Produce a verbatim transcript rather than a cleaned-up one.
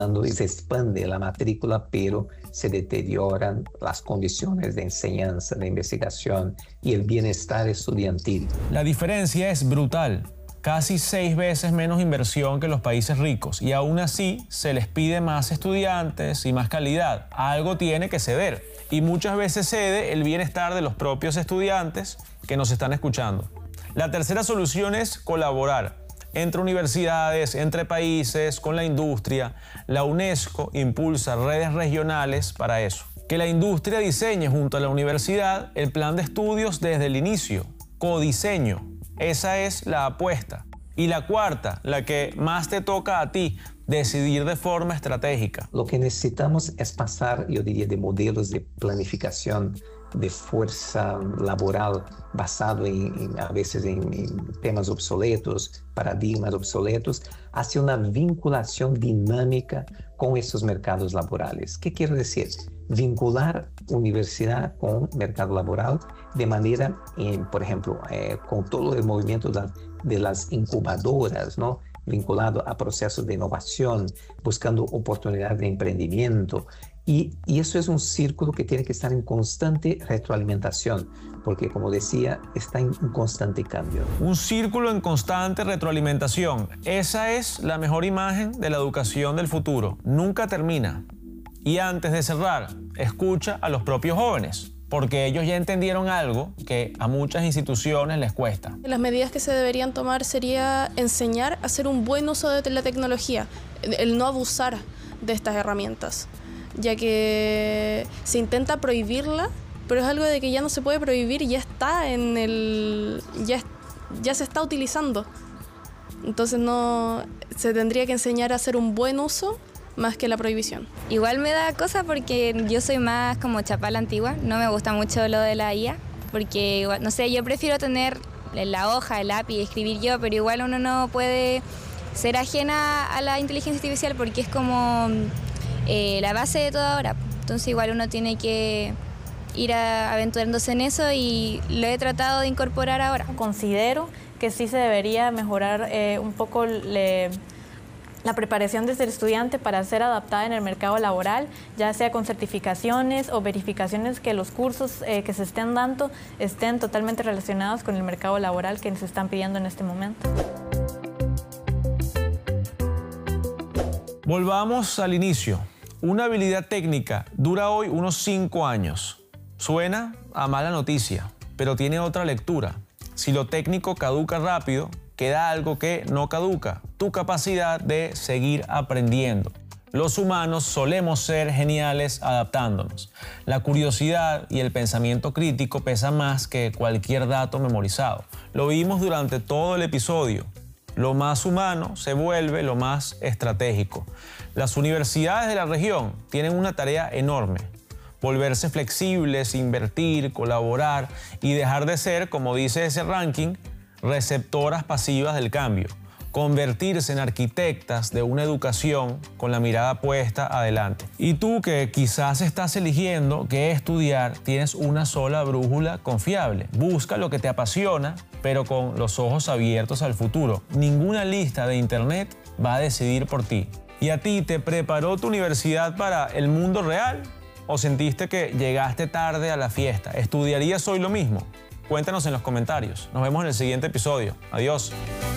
y se expande la matrícula, pero se deterioran las condiciones de enseñanza, de investigación y el bienestar estudiantil. La diferencia es brutal. Casi seis veces menos inversión que los países ricos y aún así se les pide más estudiantes y más calidad. Algo tiene que ceder y muchas veces cede el bienestar de los propios estudiantes que nos están escuchando. La tercera solución es colaborar entre universidades, entre países, con la industria. La UNESCO impulsa redes regionales para eso. Que la industria diseñe junto a la universidad el plan de estudios desde el inicio. Codiseño. Esa es la apuesta. Y la cuarta, la que más te toca a ti, decidir de forma estratégica. Lo que necesitamos es pasar, yo diría, de modelos de planificación de fuerza laboral basado en, en, a veces en, en temas obsoletos, paradigmas obsoletos, hacia una vinculación dinámica con estos mercados laborales. ¿Qué quiero decir? Vincular universidad con mercado laboral de manera, eh, por ejemplo, eh, con todo el movimiento de, de las incubadoras, ¿no? Vinculado a procesos de innovación, buscando oportunidades de emprendimiento. Y, y eso es un círculo que tiene que estar en constante retroalimentación, porque, como decía, está en un constante cambio. Un círculo en constante retroalimentación. Esa es la mejor imagen de la educación del futuro. Nunca termina. Y antes de cerrar, escucha a los propios jóvenes, porque ellos ya entendieron algo que a muchas instituciones les cuesta. Las medidas que se deberían tomar sería enseñar a hacer un buen uso de la tecnología, el no abusar de estas herramientas, ya que se intenta prohibirla, pero es algo de que ya no se puede prohibir y ya está en el... ya, ya se está utilizando. Entonces no se tendría que enseñar a hacer un buen uso más que la prohibición. Igual me da cosa porque yo soy más como chapala antigua, no me gusta mucho lo de la I A, porque, no sé, yo prefiero tener la hoja, el lápiz y escribir yo, pero igual uno no puede ser ajena a la inteligencia artificial porque es como eh, la base de todo ahora. Entonces igual uno tiene que ir a, aventurándose en eso y lo he tratado de incorporar ahora. Considero que sí se debería mejorar eh, un poco le, la preparación desde el estudiante para ser adaptada en el mercado laboral, ya sea con certificaciones o verificaciones que los cursos eh, que se estén dando estén totalmente relacionados con el mercado laboral que se están pidiendo en este momento. Volvamos al inicio. Una habilidad técnica dura hoy unos cinco años. Suena a mala noticia, pero tiene otra lectura. Si lo técnico caduca rápido, queda algo que no caduca, tu capacidad de seguir aprendiendo. Los humanos solemos ser geniales adaptándonos. La curiosidad y el pensamiento crítico pesan más que cualquier dato memorizado. Lo vimos durante todo el episodio. Lo más humano se vuelve lo más estratégico. Las universidades de la región tienen una tarea enorme. Volverse flexibles, invertir, colaborar y dejar de ser, como dice ese ranking, receptoras pasivas del cambio. Convertirse en arquitectas de una educación con la mirada puesta adelante. Y tú que quizás estás eligiendo qué estudiar, tienes una sola brújula confiable. Busca lo que te apasiona, pero con los ojos abiertos al futuro. Ninguna lista de internet va a decidir por ti. ¿Y a ti te preparó tu universidad para el mundo real? ¿O sentiste que llegaste tarde a la fiesta? ¿Estudiarías hoy lo mismo? Cuéntanos en los comentarios. Nos vemos en el siguiente episodio. Adiós.